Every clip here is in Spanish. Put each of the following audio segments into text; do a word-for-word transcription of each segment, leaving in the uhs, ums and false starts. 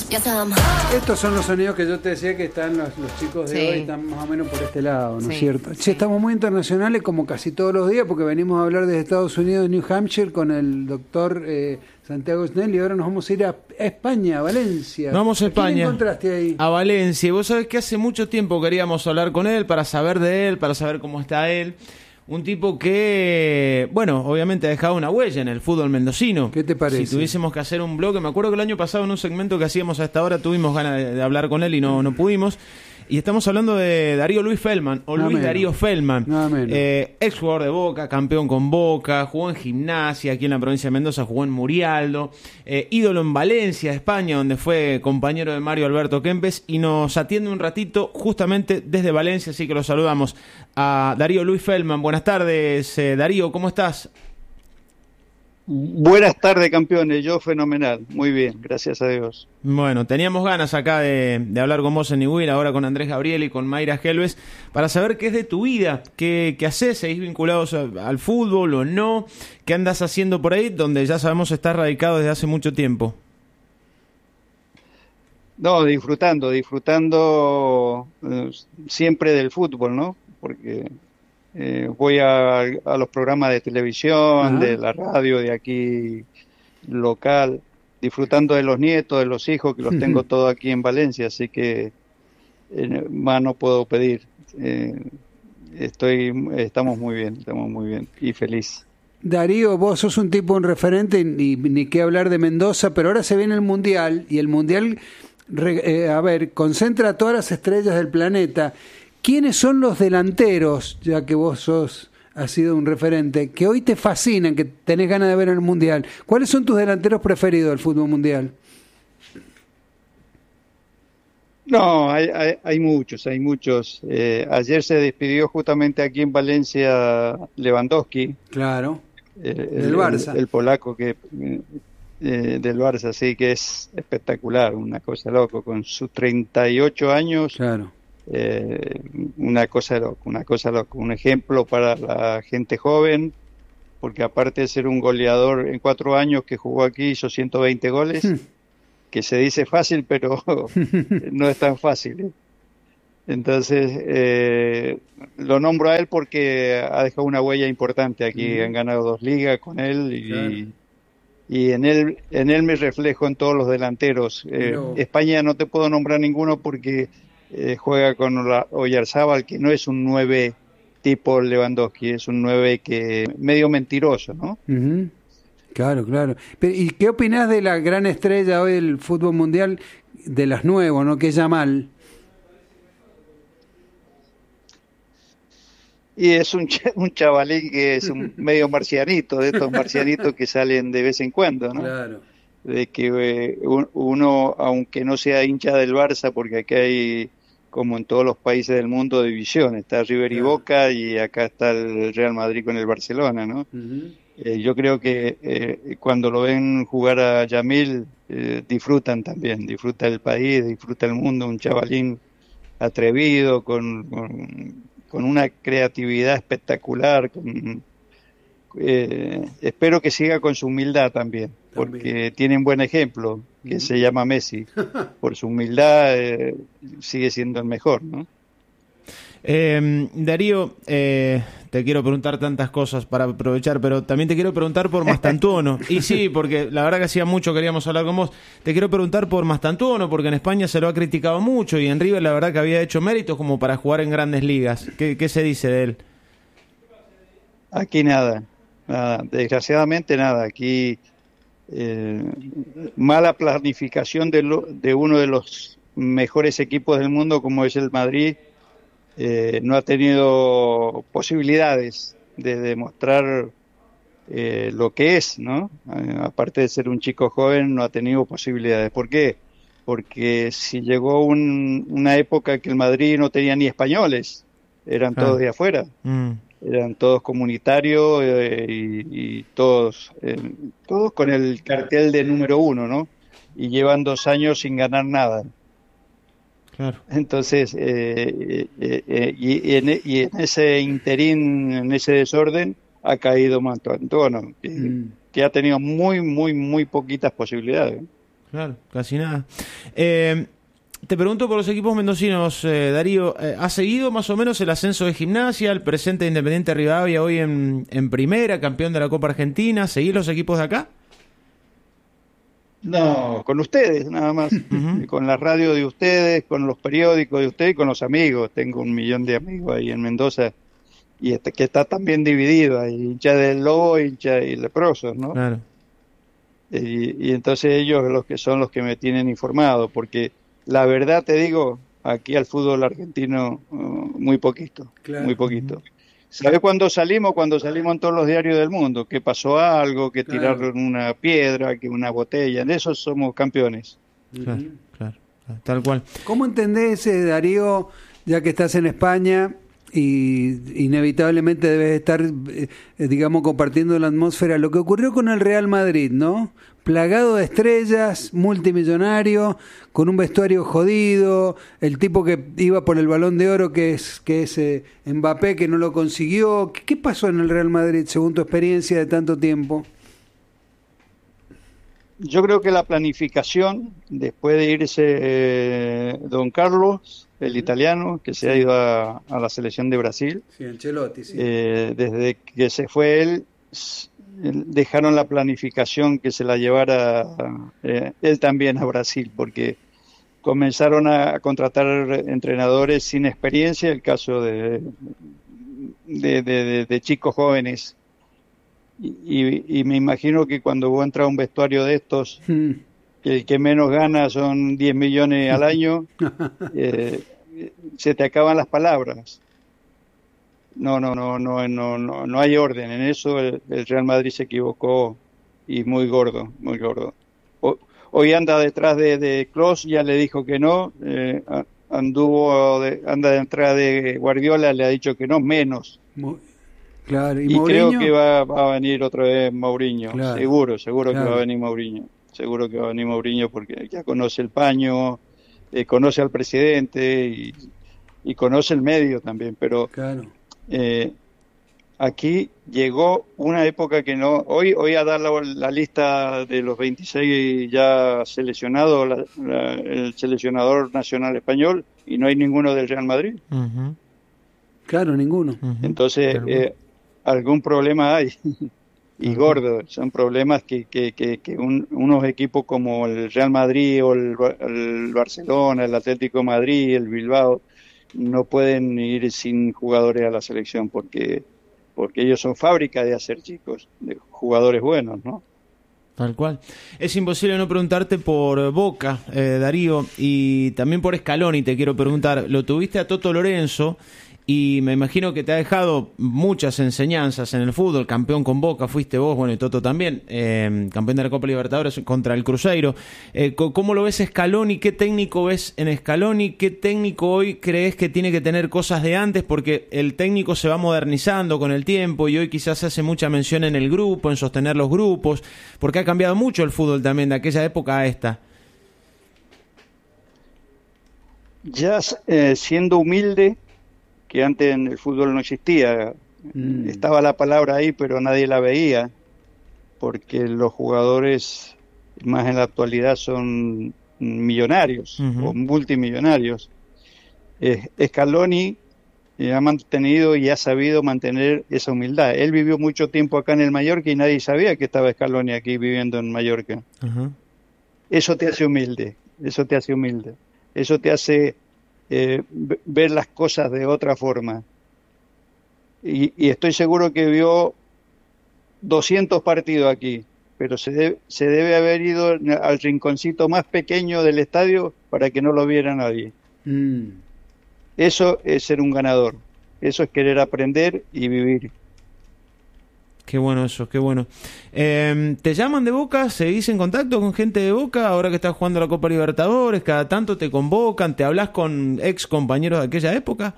Estos son los sonidos que yo te decía que están los, los chicos de sí. hoy, están más o menos por este lado, ¿no sí. es cierto? Sí, estamos muy internacionales como casi todos los días porque venimos a hablar de Estados Unidos, New Hampshire, con el doctor eh, Santiago Snell, y ahora nos vamos a ir a, a España, a Valencia. Vamos a España. ¿A quién encontraste ahí? A Valencia. Y vos sabés que hace mucho tiempo queríamos hablar con él para saber de él, para saber cómo está él. Un tipo que, bueno, obviamente ha dejado una huella en el fútbol mendocino. ¿Qué te parece? Si tuviésemos que hacer un bloque, me acuerdo que el año pasado en un segmento que hacíamos a esta hora tuvimos ganas de, de hablar con él y no, no pudimos. Y estamos hablando de Darío Luis Feldman, o Luis Darío Feldman, eh, ex jugador de Boca, campeón con Boca, jugó en Gimnasia, aquí en la provincia de Mendoza, jugó en Murialdo, eh, ídolo en Valencia, España, donde fue compañero de Mario Alberto Kempes, y nos atiende un ratito justamente desde Valencia, así que lo saludamos a Darío Luis Feldman. Buenas tardes, eh, Darío, ¿cómo estás? Buenas tardes, campeones. Yo fenomenal. Muy bien, gracias a Dios. Bueno, teníamos ganas acá de, de hablar con vos en Nibuil, ahora con Andrés Gabriel y con Mayra Helves, para saber qué es de tu vida, qué, qué haces, seguís vinculados a, al fútbol o no, qué andas haciendo por ahí, donde ya sabemos estás radicado desde hace mucho tiempo. No, disfrutando, disfrutando eh, siempre del fútbol, ¿no? Porque... Eh, voy a, a los programas de televisión, ajá, de la radio, de aquí local, disfrutando de los nietos, de los hijos, que los tengo todos aquí en Valencia, así que eh, más no puedo pedir. Eh, estoy, estamos muy bien, estamos muy bien y feliz. Darío, vos sos un tipo, un referente, y ni qué hablar de Mendoza, pero ahora se viene el Mundial, y el Mundial, eh, a ver, concentra a todas las estrellas del planeta. ¿Quiénes son los delanteros, ya que vos sos, has sido un referente, que hoy te fascinan, que tenés ganas de ver en el Mundial? ¿Cuáles son tus delanteros preferidos del fútbol mundial? No, hay, hay, hay muchos, hay muchos. Eh, ayer se despidió justamente aquí en Valencia Lewandowski. Claro, eh, del el, Barça. El, el polaco que eh, del Barça, sí, que es espectacular, una cosa loco, con sus treinta y ocho años. Claro. Eh, una cosa loca, una cosa loca, un ejemplo para la gente joven, porque aparte de ser un goleador en cuatro años que jugó aquí, hizo ciento veinte goles, hmm. que se dice fácil, pero no es tan fácil, ¿eh? Entonces, eh, lo nombro a él porque ha dejado una huella importante aquí, hmm. han ganado dos ligas con él y, claro. y en él en él me reflejo en todos los delanteros. Eh, pero... España no te puedo nombrar ninguno porque Eh, juega con la Oyarzábal, que no es un nueve tipo Lewandowski, es un nueve que medio mentiroso, ¿no? Uh-huh. Claro, claro. Pero, ¿y qué opinás de la gran estrella hoy del fútbol mundial, de las nuevos, ¿no? Que es Yamal. Y es un, ch- un chavalín que es un medio marcianito, de estos marcianitos que salen de vez en cuando, ¿no? Claro. De que eh, uno, aunque no sea hincha del Barça, porque aquí hay, como en todos los países del mundo, divisiones, está River y Boca, y acá está el Real Madrid con el Barcelona, ¿no? Uh-huh. Eh, yo creo que eh, cuando lo ven jugar a Yamil, eh, disfrutan también, disfruta el país, disfruta el mundo, un chavalín atrevido, con, con, con una creatividad espectacular, con, eh, espero que siga con su humildad también, porque también tiene un buen ejemplo, que uh-huh. se llama Messi. Por su humildad eh, sigue siendo el mejor, ¿no? Eh, Darío, eh, te quiero preguntar tantas cosas para aprovechar, pero también te quiero preguntar por Mastantuono. Y sí, porque la verdad que hacía mucho queríamos hablar con vos. Te quiero preguntar por Mastantuono, porque en España se lo ha criticado mucho y en River la verdad que había hecho méritos como para jugar en grandes ligas. ¿Qué, qué se dice de él? Aquí nada. Nada, desgraciadamente nada, aquí eh, mala planificación de, lo, de uno de los mejores equipos del mundo como es el Madrid, eh, no ha tenido posibilidades de demostrar eh, lo que es, ¿no? Eh, aparte de ser un chico joven, no ha tenido posibilidades. ¿Por qué? Porque si llegó un, una época que el Madrid no tenía ni españoles, eran ah. todos de afuera. Mm. Eran todos comunitarios eh, y, y todos eh, todos con el cartel de número uno, ¿no? Y llevan dos años sin ganar nada. Claro. Entonces, eh, eh, eh, y, y, en, y en ese interín, en ese desorden, ha caído Mastantuono, que, mm. que ha tenido muy, muy, muy poquitas posibilidades. Claro, casi nada. Eh, te pregunto por los equipos mendocinos, eh, Darío, eh, ¿has seguido más o menos el ascenso de Gimnasia, el presente de Independiente Rivadavia hoy en, en primera, campeón de la Copa Argentina? ¿Seguís los equipos de acá? No, con ustedes nada más, uh-huh. Con la radio de ustedes, con los periódicos de ustedes, con los amigos. Tengo un millón de amigos ahí en Mendoza y este, que está también dividido, hay hincha del Lobo, hincha y leprosos, ¿no? Claro. Y, y entonces ellos los que son los que me tienen informado, porque la verdad te digo, aquí al fútbol argentino uh, muy poquito, claro. muy poquito. Uh-huh. ¿Sabes cuándo salimos? Cuando salimos en todos los diarios del mundo, que pasó algo, que claro. tiraron una piedra, que una botella, en eso somos campeones. Claro, claro, tal cual. ¿Cómo entendés, eh, Darío, ya que estás en España y inevitablemente debes estar, eh, digamos, compartiendo la atmósfera, lo que ocurrió con el Real Madrid, ¿no? Plagado de estrellas, multimillonario, con un vestuario jodido, el tipo que iba por el Balón de Oro, que es que es eh, Mbappé, que no lo consiguió. ¿Qué, ¿Qué pasó en el Real Madrid, según tu experiencia de tanto tiempo? Yo creo que la planificación, después de irse eh, Don Carlos, el italiano, que se sí. ha ido a, a la selección de Brasil, sí, Ancelotti, sí. eh, desde que se fue él, dejaron la planificación que se la llevara eh, él también a Brasil, porque comenzaron a contratar entrenadores sin experiencia, el caso de, de, de, de, de chicos jóvenes. Y, y, y me imagino que cuando vos entras a un vestuario de estos, mm. que el que menos gana son diez millones al año, eh, se te acaban las palabras. No, no, no, no, no, no, no hay orden en eso. El, el Real Madrid se equivocó y muy gordo, muy gordo. O, hoy anda detrás de, de Klose, ya le dijo que no. Eh, anduvo, de, anda detrás de Guardiola, le ha dicho que no, menos. Muy, claro. Y, y creo que va, va a venir otra vez Mourinho. Claro, seguro, seguro claro. que va a venir Mourinho. Seguro que va a venir Mourinho porque ya conoce el paño, eh, conoce al presidente y, y conoce el medio también, pero. Claro. Eh, aquí llegó una época que no, hoy hoy a dar la, la lista de los veintiséis ya seleccionados, la, la, el seleccionador nacional español, y no hay ninguno del Real Madrid. Uh-huh. Claro, ninguno. Uh-huh. Entonces, claro. eh, algún problema hay, y uh-huh. gordo, son problemas que, que, que, que un, unos equipos como el Real Madrid o el, el Barcelona, el Atlético de Madrid, el Bilbao, no pueden ir sin jugadores a la selección porque porque ellos son fábrica de hacer chicos, de jugadores buenos, ¿no? Tal cual. Es imposible no preguntarte por Boca, eh, Darío, y también por Scaloni te quiero preguntar. Lo tuviste a Toto Lorenzo y me imagino que te ha dejado muchas enseñanzas en el fútbol. Campeón con Boca fuiste vos, bueno, y Toto también, eh, campeón de la Copa Libertadores contra el Cruzeiro. Eh, ¿Cómo lo ves Scaloni? ¿Qué técnico ves en Scaloni? ¿Qué técnico hoy crees que tiene que tener cosas de antes? Porque el técnico se va modernizando con el tiempo y hoy quizás se hace mucha mención en el grupo, en sostener los grupos, porque ha cambiado mucho el fútbol también de aquella época a esta. Ya eh, siendo humilde, que antes en el fútbol no existía, mm. estaba la palabra ahí pero nadie la veía, porque los jugadores más en la actualidad son millonarios uh-huh. o multimillonarios. Eh, Scaloni eh, ha mantenido y ha sabido mantener esa humildad. Él vivió mucho tiempo acá en el Mallorca y nadie sabía que estaba Scaloni aquí viviendo en Mallorca. Uh-huh. Eso te hace humilde, eso te hace humilde, eso te hace Eh, ver las cosas de otra forma y, y estoy seguro que vio doscientos partidos aquí, pero se debe, se debe haber ido al rinconcito más pequeño del estadio para que no lo viera nadie. Mm. Eso es ser un ganador, eso es querer aprender y vivir. Qué bueno eso, qué bueno. Eh, ¿Te llaman de Boca? ¿Seguís en contacto con gente de Boca ahora que estás jugando la Copa Libertadores? ¿Cada tanto te convocan? ¿Te hablas con ex compañeros de aquella época?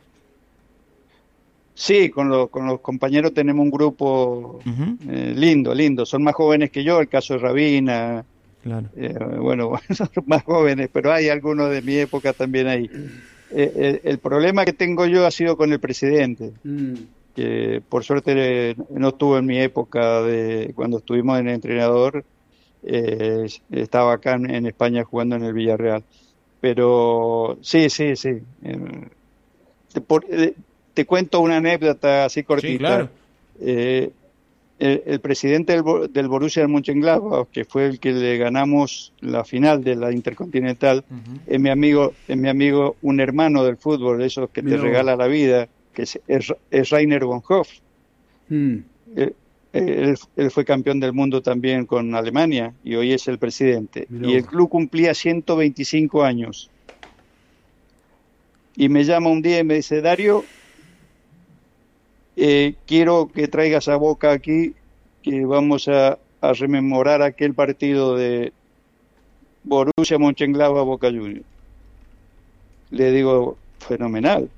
Sí, con, lo, con los compañeros tenemos un grupo uh-huh. eh, lindo, lindo. Son más jóvenes que yo, el caso de Rabina. Claro. Eh, bueno, son más jóvenes, pero hay algunos de mi época también ahí. Eh, el, el problema que tengo yo ha sido con el presidente. Mm. que por suerte no estuvo en mi época de cuando estuvimos en el entrenador, eh, estaba acá en, en España jugando en el Villarreal. Pero sí, sí, sí. Eh, te, por, eh, te cuento una anécdota así cortita. Sí, claro. Eh, el, el presidente del, del Borussia Mönchengladbach, que fue el que le ganamos la final de la Intercontinental, uh-huh. es mi amigo, es mi amigo, un hermano del fútbol, de esos que Miró. te regala la vida, que es, es, es Rainer Bonhoff. Mm. Él, él, él fue campeón del mundo también con Alemania y hoy es el presidente. Miró. Y el club cumplía ciento veinticinco años. Y me llama un día y me dice, Dario, Eh, quiero que traigas a Boca aquí, que vamos a, a rememorar aquel partido de Borussia Mönchengladbach Boca Juniors. Le digo, fenomenal.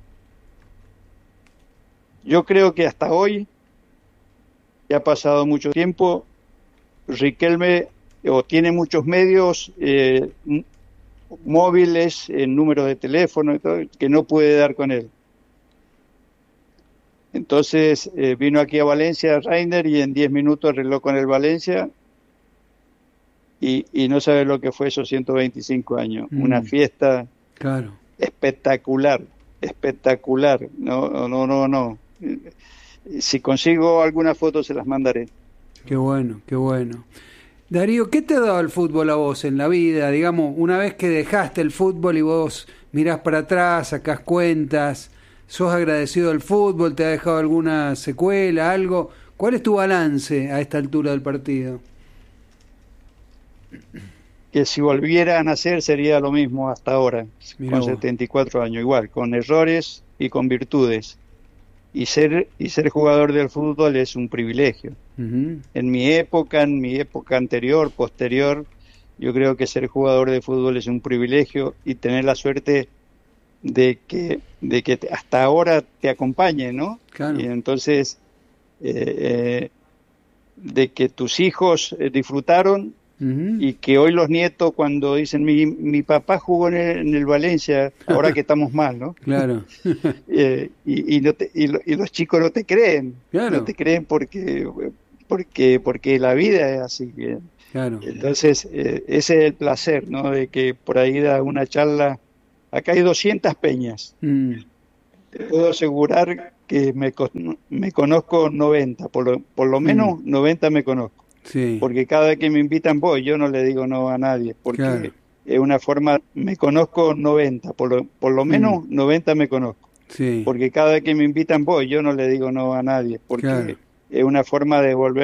Yo creo que hasta hoy, que ha pasado mucho tiempo, Riquelme o tiene muchos medios eh, m- móviles, en números de teléfono y todo, que no puede dar con él. Entonces eh, vino aquí a Valencia Rainer y en diez minutos arregló con el Valencia y, y no sabe lo que fue esos ciento veinticinco años. Mm. Una fiesta claro. espectacular, espectacular. No, no, no, no. Si consigo alguna foto se las mandaré. Qué bueno, qué bueno. Darío, ¿qué te ha dado el fútbol a vos en la vida? Digamos, una vez que dejaste el fútbol y vos mirás para atrás, sacás cuentas... ¿Sos agradecido al fútbol? ¿Te ha dejado alguna secuela, algo? ¿Cuál es tu balance a esta altura del partido? Que si volviera a nacer sería lo mismo hasta ahora, Mirá con vos. setenta y cuatro años, igual, con errores y con virtudes. Y ser y ser jugador del fútbol es un privilegio. Uh-huh. En mi época, en mi época anterior, posterior, yo creo que ser jugador de fútbol es un privilegio y tener la suerte de que de que hasta ahora te acompañe, ¿no? Claro. Y entonces eh, eh, de que tus hijos eh, disfrutaron uh-huh. y que hoy los nietos cuando dicen mi, mi papá jugó en el, en el Valencia, ahora que estamos mal, ¿no? Claro. eh, y, y, no te, y, lo, y los chicos no te creen, claro. no te creen porque porque porque la vida es así. Que, claro. Entonces eh, ese es el placer, ¿no? De que por ahí da una charla. Acá hay doscientas peñas. Mm. Te puedo asegurar que me, me conozco noventa, por lo, por lo menos mm. noventa me conozco. Sí. Porque cada vez que me invitan voy, yo no le digo no a nadie, porque claro. es una forma, me conozco noventa, por lo, por lo menos mm. noventa me conozco. Sí. Porque cada vez que me invitan voy, yo no le digo no a nadie, porque claro. es una forma de volver